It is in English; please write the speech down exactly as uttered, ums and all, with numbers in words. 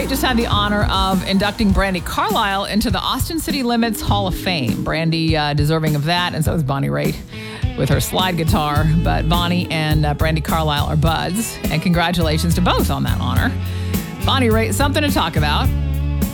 Raitt just had the honor of inducting Brandi Carlile into the Austin City Limits Hall of Fame. Brandi uh, deserving of that, and so is Bonnie Raitt with her slide guitar. But Bonnie and uh, Brandi Carlile are buds, and congratulations to both on that honor. Bonnie Raitt, something to talk about.